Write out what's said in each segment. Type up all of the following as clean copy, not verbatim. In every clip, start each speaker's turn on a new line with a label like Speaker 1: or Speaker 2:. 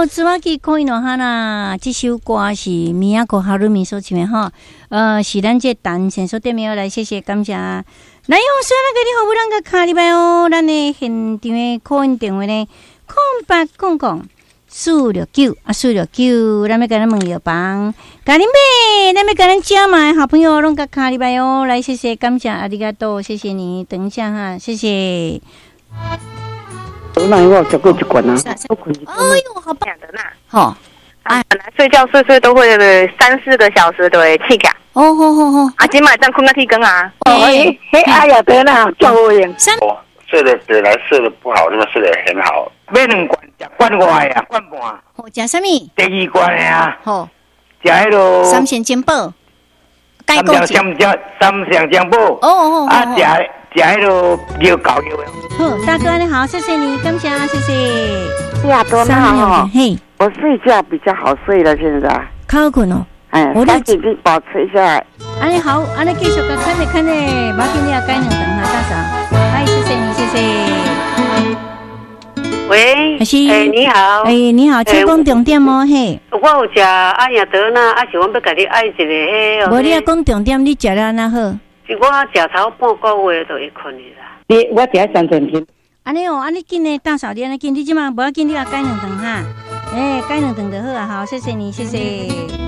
Speaker 1: 哦，芝麻鸡可以喏哈啦，这首歌是米亚国哈鲁米所唱的哈，是咱这单线所点名来，谢谢感谢。来，我说那个你好，不啷个卡里边哦，咱的现场的call in电话呢，0800-469-469，咱要跟咱问药房，咖喱妹，咱要跟咱家嘛好朋友拢个卡里边哦，来，谢谢感谢，阿里嘎多，谢谢你，等一下哈，谢谢。
Speaker 2: 那我照顾一关啊，
Speaker 1: 哎呦，好棒
Speaker 3: 的呐！
Speaker 1: 好，
Speaker 3: 本来睡觉睡都会3-4个小时都会起起。
Speaker 1: 哦，
Speaker 3: 啊，今晚这样困到天光啊！
Speaker 2: 嘿，哎呀，对啦，照顾用。
Speaker 4: 睡得本来睡得不好，那么睡得很好。
Speaker 2: 买2罐，食罐外啊，罐半。
Speaker 1: 好，食什么？
Speaker 2: 第2罐的啊。
Speaker 1: 好，
Speaker 2: 食迄落。
Speaker 1: 三鲜煎煲。
Speaker 2: 三香煎煲。
Speaker 1: 哦。
Speaker 2: 啊，食迄落牛膏药的。
Speaker 1: 好，大哥你好，谢谢你，感谢，谢谢。
Speaker 2: 呀，多好。
Speaker 1: 嘿，
Speaker 2: 我睡觉比较好睡了，现在。
Speaker 1: 靠困哦。
Speaker 2: 哎，我赶紧保持一下。
Speaker 1: 安尼好，安尼继续个看咧，马上你要改2顿哈，大嫂。哎，谢谢你，谢谢。
Speaker 3: 喂，你好。
Speaker 1: 你好，请讲重点哦，嘿。
Speaker 3: 我有食阿雅德纳，是我要甲你爱一个迄。
Speaker 1: 无你要讲重点，你食了安那好？
Speaker 3: 是我食超半个月就会困去啦。
Speaker 2: 我食3顿天。
Speaker 1: 安尼哦，安尼紧呢，大嫂你安尼紧，你即马无要紧，你要改2顿哈。改2顿就好啊，好，谢谢你，谢谢。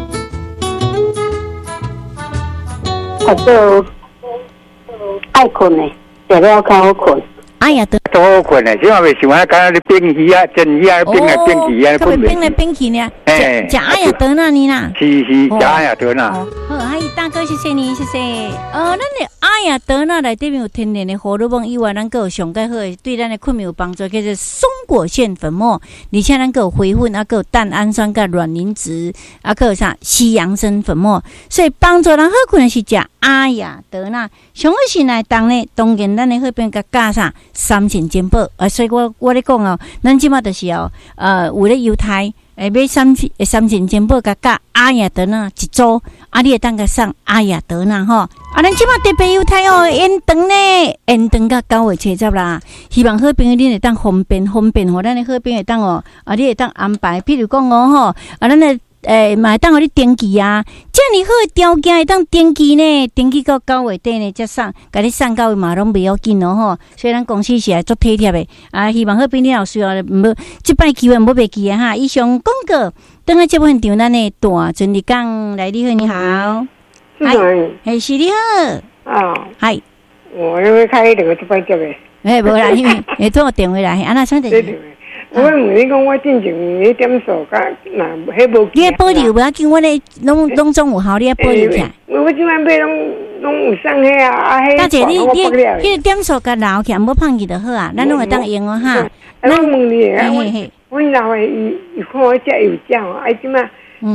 Speaker 2: 就爱困呢，食了较好困。
Speaker 1: 哎呀，
Speaker 4: 都好困呢，即马袂想啊，敢若你变鱼啊，蒸鱼啊，变来变去啊，
Speaker 1: 变来变去呢。食阿雅德纳呢啦。
Speaker 4: 是，食阿雅德纳。
Speaker 1: 好，嗨，大哥，谢谢你，谢谢。咱的阿雅德纳内底面有天然的荷尔蒙以外，咱个有上介好的对咱的困眠有帮助，叫做松果腺粉末，而且咱个有回粉，啊个有蛋氨酸跟卵磷脂，啊个有啥西洋参粉末，所以帮助人好困的是食阿雅德纳。上好是来当呢，当然咱的好边甲加啥3鲜煎煲，所以我咧讲哦，咱即马就是哦，有咧犹太。买3鲜煎煲甲阿雅德纳一组，你会当甲送阿雅德纳吼。咱即马特别犹太哦，延长呢，延长到9月70啦。希望好朋友恁会当方便，互咱的好朋友会当哦，你会当安排，譬如讲哦吼，咱的嘛会当互你登记啊，遮尔好的条件会当登记呢，登记到9月底呢才送，甲你送到嘛拢袂要紧哦吼。所以咱公司是做体贴的希望好朋友你若需要无即摆机会无袂记啊哈。以上广告，等下节目现场咱的大尊你讲来，你好，你好，嗨，是你好，嗨，
Speaker 2: 我因为开2个就摆接的，
Speaker 1: 无啦，因为通我电话来，安那啥的。
Speaker 2: 我问你讲，我进前迄点数甲那迄无。
Speaker 1: 你保留不要紧，我咧拢总有效，你要保留起来。
Speaker 2: 我即摆买拢有送迄啊，迄。
Speaker 1: 大姐，你迄个点数甲留起来，无放弃就好啊，咱拢会当用哦哈。
Speaker 2: 我问你啊，我老诶，伊看我遮有奖哦，即摆，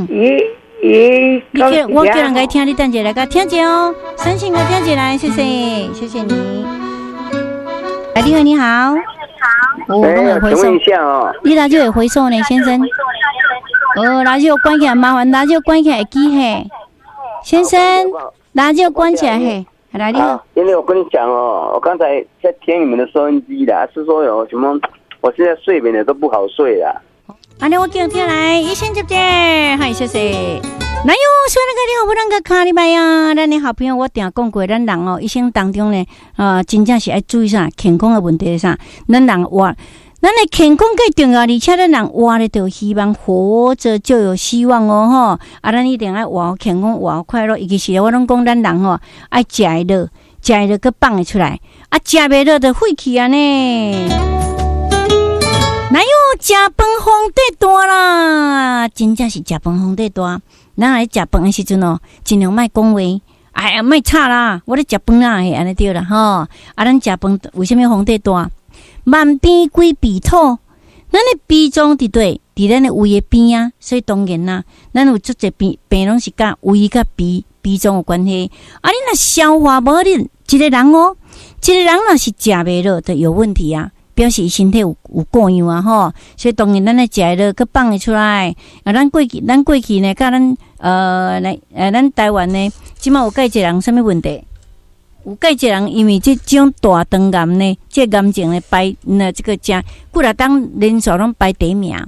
Speaker 1: 我叫人家听，你等下来甲听者哦，申请个听者来，谢谢你。你好，你好。
Speaker 4: 我有回送一下哦。
Speaker 1: 你哪就有回送呢，先生？哪就关起来，麻烦哪就关起来机嘿。先生，哪就关起来嘿。来，你好。
Speaker 4: 因为我跟你讲哦，我刚才在听你们的收音机啦，是说有什么？我现在睡眠的都不好睡啦。
Speaker 1: 安尼我叫听来，医生接见，嗨，谢谢。哪有说那个你好不能个卡里拜啊？咱的好朋友我定讲过，咱人哦一生当中呢，真正是要注意啥健康的问题啥。咱人活，咱的健康最重要，而且咱人活咧就希望活着就有希望哦吼。咱一定要活健康，活快乐。尤其是我拢讲咱人吼，爱食会落，食会落个放会出来，食袂落就废去啊呢。哪有食饭皇帝大啦？真正是食饭皇帝大。咱来食饭的时阵哦，尽量莫讲话，哎呀，莫吵啦，我咧食饭啦，安尼对啦吼。咱食饭为什么皇帝大？万变归鼻土，咱的鼻脏伫对，伫咱的胃的边啊，所以当然啦，咱有足侪病拢是甲胃甲鼻脏有关系。你若消化无力，一个人若是食袂落，就有问题啊。表示身体有过样啊吼，所以当然咱来食了，佮放会出来。咱过去呢，甲咱咱台湾呢，即马有介济人什么问题？有介济人因为这种大肠癌呢，这癌症呢排这个真，几啊当连续拢排第一名。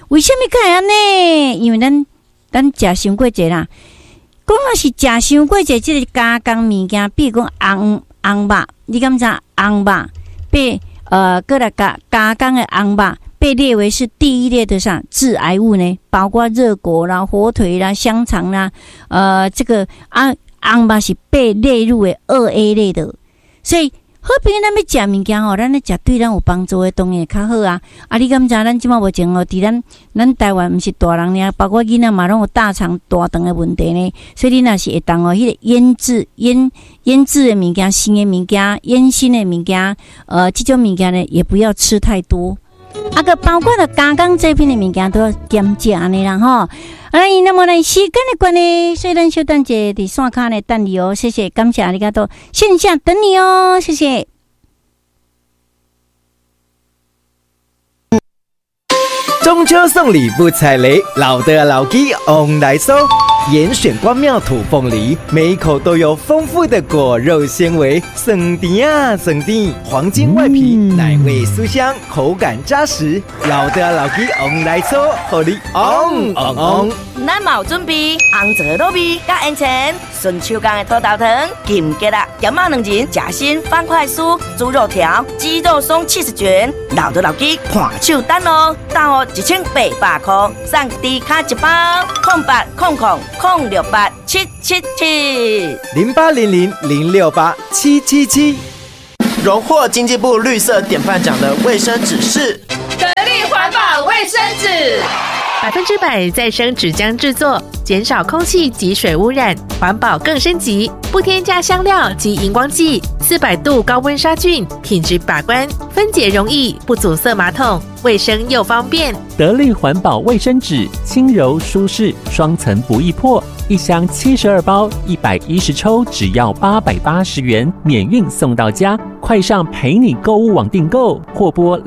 Speaker 1: 为什么会安尼？因为咱食伤过济啦。讲若是食伤过济，即个加工物件，比如讲红肉，你敢知红肉被过来加工的红肉被列为是第一列的上致癌物呢？包括热狗啦、火腿啦、香肠啦，这个红肉是被列入为2A 类的，所以。好朋友，咱要食物件吼，咱咧食对咱有帮助的当然会较好啊。你敢知咱即马目前哦，伫咱台湾毋是大人呢，包括囡仔嘛，拢有大肠大肠的问题呢。所以你若是会当哦，迄个腌制的物件、新的物件、腌新的物件，这种物件呢，也不要吃太多。个包括了加工这片的物件都要减食安尼啦吼。那么呢，时间的关系，所以咱小等者伫线卡呢等你哦，谢谢，感谢阿里嘎多，线下等你哦，谢谢。
Speaker 5: 中秋送礼不踩雷，老的老鸡 on 来收。严选光妙土凤梨，每一口都有丰富的果肉纤维，酸甜啊酸甜，黄金外皮，奶味酥香，口感扎实。老的老鸡 on 来收，互你 on。
Speaker 6: 咱嘛有准备红枣糯米加烟肠，顺手工的土豆糖、金桔啦、咸肉两仁、夹心方块酥、猪肉条、鸡肉松70卷，老的老鸡看手等哦，单号1800块，送低卡一包，0800-068-777，0800-068-777。
Speaker 7: 荣获经济部绿色典范奖的卫生纸是
Speaker 8: 得力环保卫生纸，100%再生纸浆制作，减少空气及水污染，环保更升级，不添加香料及荧光剂，400度高温杀菌，品质把关，分解容易，不阻塞马桶，卫生又方便。
Speaker 9: 得力环保卫生纸，轻柔舒适，双层不易破，一箱72包，110抽，只要880元，免运送到家。快上陪你购物网订购，或拨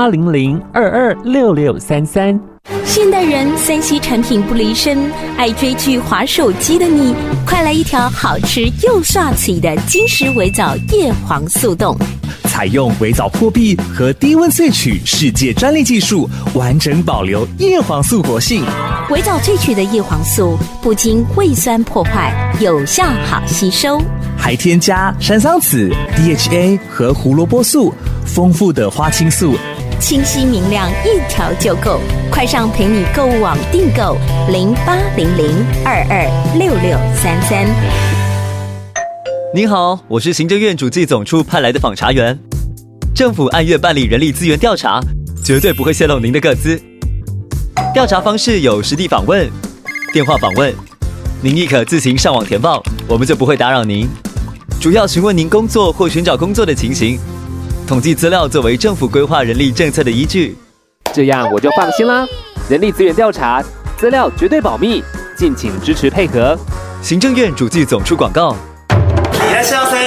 Speaker 9: 0800-226633。
Speaker 10: 现代人3C 产品不离身，爱追剧滑手机的你，快来一条好吃又刷嘴的金石微藻叶黄素冻，
Speaker 11: 采用微藻破壁和低温萃取世界专利技术，完整保留叶黄素活性。
Speaker 10: 微藻萃取的叶黄素不经胃酸破坏，有效好吸收，
Speaker 11: 还添加山桑子、DHA 和胡萝卜素，丰富的花青素，
Speaker 10: 清晰明亮，一条就够。快上陪你购物网订购，0800-226633。
Speaker 12: 您好，我是行政院主计总处派来的访查员。政府按月办理人力资源调查，绝对不会泄露您的个资。调查方式有实地访问、电话访问，您亦可自行上网填报，我们就不会打扰您。主要询问您工作或寻找工作的情形，统计资料作为政府规划人力政策的依据。
Speaker 13: 这样我就放心啦。人力资源调查资料绝对保密，敬请支持配合。
Speaker 12: 行政院主计总处广告。
Speaker 14: 开动了！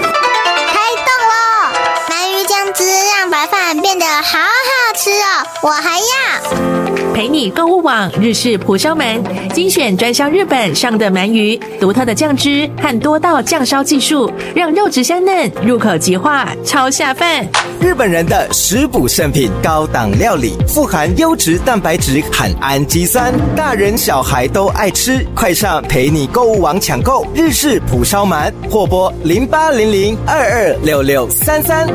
Speaker 14: 鳗鱼酱汁让白饭变得好好吃哦，我还要。
Speaker 8: 陪你购物网日式蒲烧鳗，精选专销日本上的鳗鱼，独特的酱汁和多道酱烧技术，让肉质香嫩，入口即化，超下饭。
Speaker 5: 日本人的食补圣品，高档料理，富含优质蛋白质和氨基酸，大人小孩都爱吃。快上陪你购物网抢购日式蒲烧鳗，或拨0800-226633。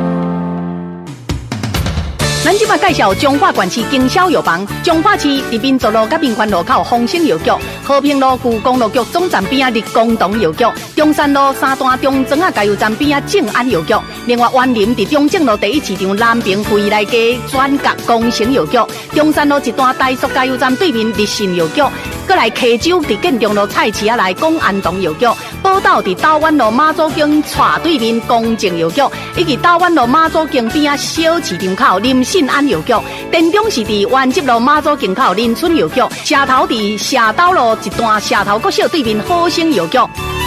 Speaker 15: 咱即马介绍中华县市经销药房，中华市伫民族路甲民权路口丰兴药局，和平路旧公路局总站边啊立功堂药局，中山路三段中庄啊加油站边啊正安药局，另外园林伫中正路第1市场南平惠来街转角工程药局，中山路一段大速加油站对面立信药局，过来溪州伫建中路菜市啊内公安堂药局，宝岛伫台湾路马祖径斜对面公正药局，以及台湾路马祖径边啊小市场口林信安药局，田中是伫原集路马祖径口林村药局，社头伫社斗路一段社头国小对面好生药局。